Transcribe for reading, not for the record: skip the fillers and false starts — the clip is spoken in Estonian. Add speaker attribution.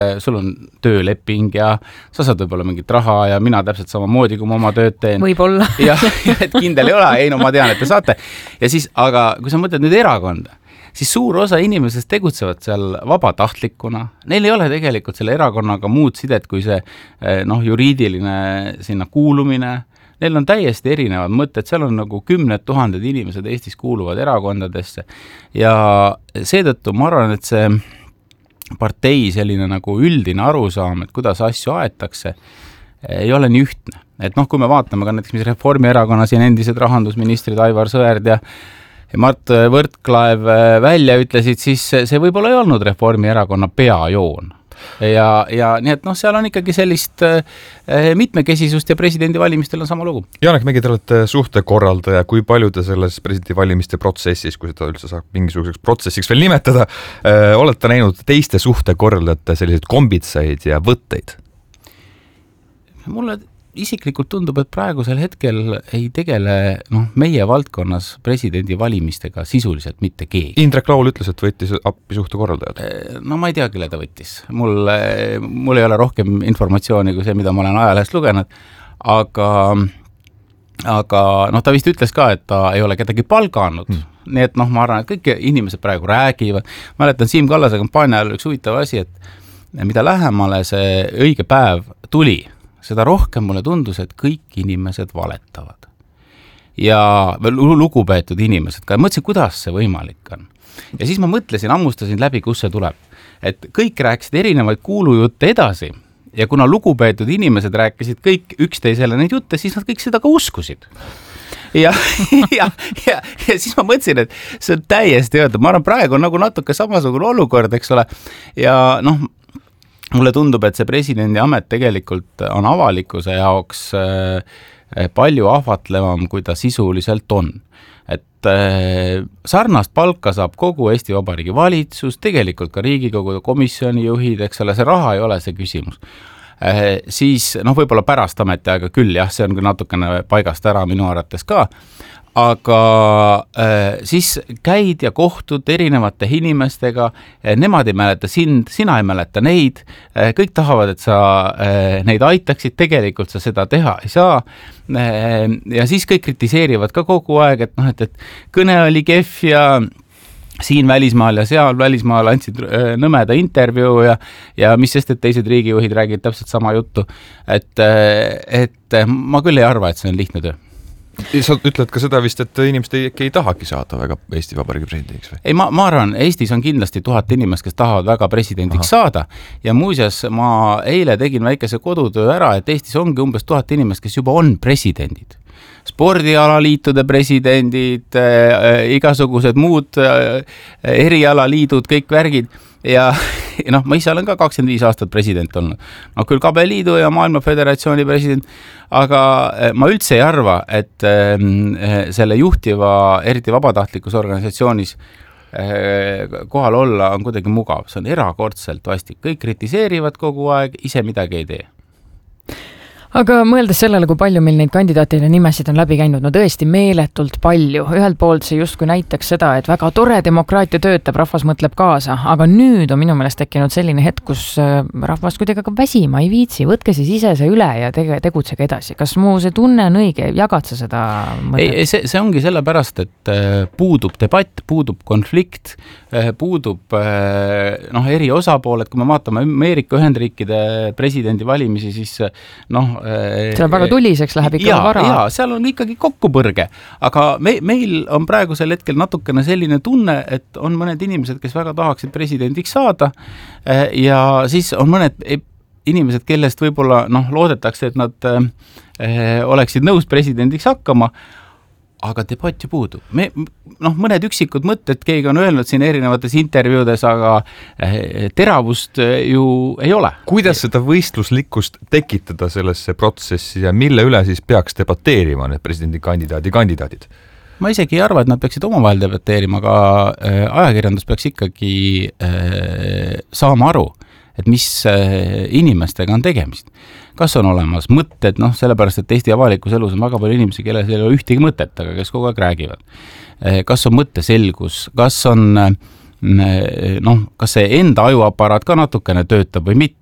Speaker 1: sul on tööleping ja sa saad võib-olla mingit raha ja mina täpselt samamoodi, kui ma oma tööd teen.
Speaker 2: Võib-olla.
Speaker 1: ja et kindel ei ole, ei no ma tean, et te saate. Ja siis, aga kui sa mõtled nüüd erakonda, siis suur osa inimesest tegutsevad seal vabatahtlikuna. Neil ei ole tegelikult selle erakonnaga muud sidet kui see juriidiline sinna kuulumine. Neil on täiesti erinevad mõtted, seal on nagu 10 000 inimesed Eestis kuuluvad erakondadesse ja seetõttu ma arvan, et see partei selline nagu üldine arusaam, et kuidas asju aetakse, ei ole nii ühtne. Et kui me vaatame ka näiteks, mis Reformierakonna siin endised rahandusministrid Aivar Sõerd ja Mart Võrklaev välja ütlesid, siis see võib-olla ei olnud Reformierakonna peajoon. Ja nii et seal on ikkagi sellist mitmekesisust ja presidendivalimistel on sama lugu.
Speaker 3: Janek Mägi, te olete suhtekorraldaja, kui palju te selles presidendivalimiste protsessis, kui seda üldse saab mingisuguseks protsessiks veel nimetada, olete näinud teiste suhtekorraldajate selliseid kombitsaid ja võtteid? Mulle isiklikult tundub, et praegusel hetkel ei tegele meie valdkonnas presidendivalimistega sisuliselt mitte keegi. Indrek Laul ütles, et võttis appi suhtekorraldajad. No ma ei tea, kelle ta võttis. Mul ei ole rohkem informatsiooni kui see, mida ma olen ajalehest lugenud, aga ta vist ütles ka, et ta ei ole kedagi palganud. Nii et ma arvan, et kõik inimesed praegu räägivad. Mäletan Siim Kallase kampaania ajal üks huvitav asi, et mida lähemale see õige päev tuli, seda rohkem mulle tundus, et kõik inimesed valetavad. Ja lugupeetud inimesed ka. Mõtlesin, kuidas see võimalik on. Ja siis ma mõtlesin, ammustasin läbi, kus see tuleb. Et kõik rääkisid erinevaid kuulujutte edasi ja kuna lugupeetud inimesed rääkisid kõik üksteisele neid jutte, siis nad kõik seda ka uskusid. Ja siis ma mõtlesin, et see on täiesti öelda. Ma arvan, praegu on nagu natuke samasugune olukord, eks ole. Ja mulle tundub, et see presidendi amet tegelikult on avalikkuse jaoks palju ahvatlevam, kui ta sisuliselt on. Et sarnast palka saab kogu Eesti Vabariigi valitsus, tegelikult ka Riigikogu komisjoni juhid, eks ole, see raha ei ole see küsimus. Siis võib-olla pärast ametiaega küll, jah, see on küll natukene paigast ära minu arvates ka, aga siis käid ja kohtud erinevate inimestega, nemad ei mäleta sind, sina ei mäleta neid, kõik tahavad, et sa neid aitaksid, tegelikult sa seda teha ei saa ja siis kõik kritiseerivad ka kogu aeg, et kõne oli kehv ja siin välismaal ja seal välismaal andsid nõmeda intervjuu ja mis sest, et teised riigijuhid räägid täpselt sama juttu, et ma küll ei arva, et see on lihtne töö. Sa ütled ka seda vist, et inimesed ei tahagi saada väga Eesti Vabariigi presidendiks või?
Speaker 1: Ei, ma arvan, Eestis on kindlasti 1000 inimest, kes tahavad väga presidendiks saada ja muuseas ma eile tegin väikese kodutöö ära, et Eestis ongi umbes 1000 inimest, kes juba on presidendid. Spordialaliitude presidendid, igasugused muud erialaliidud, kõik värgid ja ma ise olen ka 25 aastat president olnud. Küll Kabeliidu ja Maailma Föderatsiooni president, aga ma üldse ei arva, et selle juhtiva, eriti vabatahtlikus organisatsioonis kohal olla on kuidagi mugav. See on erakordselt vastik. Kõik kritiseerivad kogu aeg, ise midagi ei tee.
Speaker 2: Aga mõeldes sellele, kui palju meil neid kandidaatide nimesid on läbi käinud, tõesti meeletult palju. Ühelt poolt see justkui näitaks seda, et väga tore demokraatia töötab, rahvas mõtleb kaasa, aga nüüd on minu meelest tekkinud selline hetk, kus rahvas kuidagi ka väsima ei viitsi, võtke siis ise see üle ja tegutsege edasi. Kas mu see tunne on õige, jagad sa seda mõtet?
Speaker 1: Ei, see ongi sellepärast, et puudub debatt, puudub konflikt, puudub eri osapooled, kui me vaatame Ameerika Ühendriikide presidendi valimisi, siis
Speaker 2: see on väga tuliseks, läheb ikka vara.
Speaker 1: Ja, seal on ikkagi kokkupõrge, aga meil on praegusel hetkel natukene selline tunne, et on mõned inimesed, kes väga tahaksid presidendiks saada ja siis on mõned inimesed, kellest võib-olla loodetakse, et nad oleksid nõus presidendiks hakkama, aga debatt ju puudub. Mõned üksikud mõtted, keegi on öelnud siin erinevates intervjuudes, aga teravust ju ei ole.
Speaker 3: Kuidas seda võistluslikkust tekitada sellesse protsessi ja mille üle siis peaks debateerima need presidendikandidaadid?
Speaker 1: Ma isegi ei arva, et nad peaksid omavahel debateerima, aga ajakirjandus peaks ikkagi saama aru, et mis inimestega on tegemist. Kas on olemas mõtted, sellepärast, et Eesti avalikus elus on väga palju inimesi, kelle ei ole ühtegi mõtet, aga kes kogu aeg räägivad. Kas on mõtteselgus, kas on
Speaker 3: noh, kas see enda ajuaparaat ka natukene töötab või mitte,